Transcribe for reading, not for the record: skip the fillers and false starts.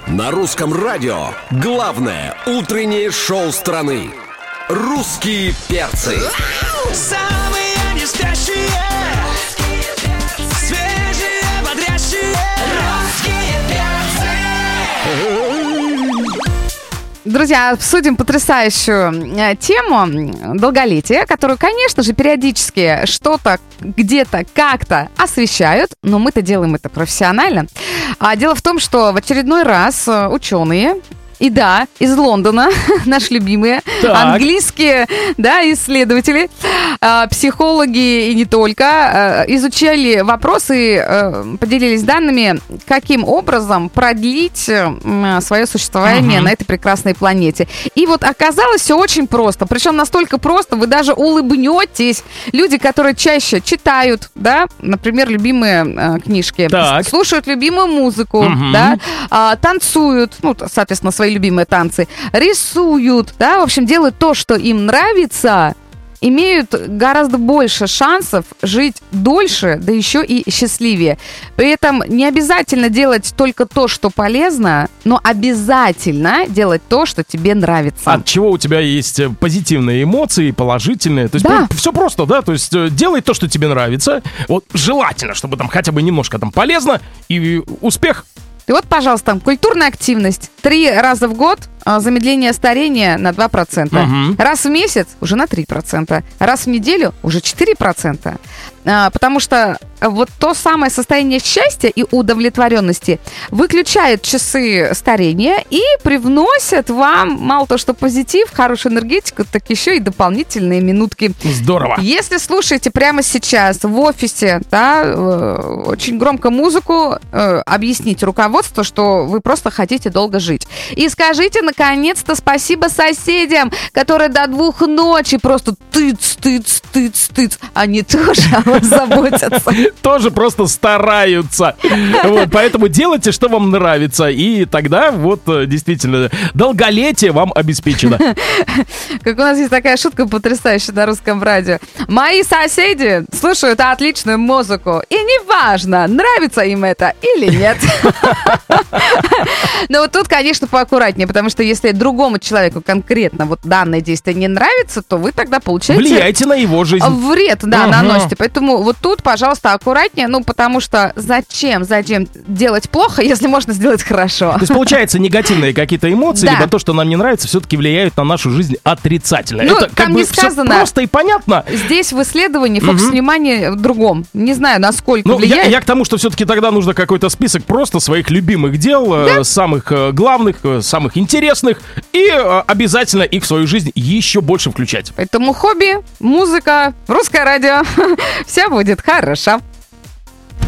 На русском радио главное утреннее шоу страны. «Русские перцы». Самые не спящие, свежие, бодрящие. Русские перцы. Друзья, обсудим потрясающую тему долголетия, которую, конечно же, периодически что-то, где-то, как-то освещают, но мы-то делаем это профессионально. Дело в том, что в очередной раз ученые, и да, из Лондона, наши любимые, английские, да, исследователи, психологи и не только, изучали вопросы, поделились данными, каким образом продлить свое существование на этой прекрасной планете. И вот оказалось все очень просто, причем настолько просто, вы даже улыбнетесь. Люди, которые чаще читают, да, например, любимые книжки, слушают любимую музыку, да, танцуют, ну, соответственно, свои любимые танцы, рисуют, да, в общем, делают то, что им нравится, имеют гораздо больше шансов жить дольше, да еще и счастливее. При этом не обязательно делать только то, что полезно, но обязательно делать то, что тебе нравится. От чего у тебя есть позитивные эмоции, положительные. То есть все просто, да, то есть делай то, что тебе нравится. Вот желательно, чтобы там хотя бы немножко там полезно, и успех. И вот, пожалуйста, культурная активность. 3 раза в год замедление старения на 2%. Раз в месяц уже на 3%. Раз в неделю уже 4%. Потому что вот то самое состояние счастья и удовлетворенности выключает часы старения и привносят вам мало того, что позитив, хорошую энергетику, так еще и дополнительные минутки. Здорово. Если слушаете прямо сейчас в офисе, да, очень громко музыку, объясните руководству, что вы просто хотите долго жить. И скажите, наконец-то, спасибо соседям, которые до 2 ночи просто тыц. Они тоже о вас заботятся. Тоже просто стараются. Вот, поэтому делайте, что вам нравится. И тогда вот действительно долголетие вам обеспечено. Как у нас есть такая шутка потрясающая на русском радио. Мои соседи слушают отличную музыку. И неважно, нравится им это или нет. Но вот тут, конечно, поаккуратнее. Потому что если другому человеку конкретно вот данное действие не нравится, то вы тогда получаете... Влияете на его жизнь. Вред, да, наносите. Поэтому вот тут, пожалуйста, аккуратнее. Ну, потому что зачем делать плохо, если можно сделать хорошо? То есть, получается, негативные какие-то эмоции, либо то, что нам не нравится, все-таки влияют на нашу жизнь отрицательно. Ну, это там как не бы сказано. Все просто и понятно. Здесь в исследовании фокус внимания в другом. Не знаю, насколько влияет. Я к тому, что все-таки тогда нужно какой-то список просто своих любимых дел, самых главных, самых интересных, и обязательно их в свою жизнь еще больше включать. Поэтому хобби, музыка, русское радио. Все будет хорошо.